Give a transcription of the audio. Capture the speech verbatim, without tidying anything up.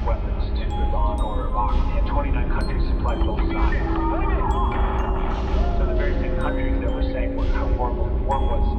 supply weapons to Iran or Iraq. And twenty-nine countries supplied both sides. So the very same countries that were saying what, how horrible the war was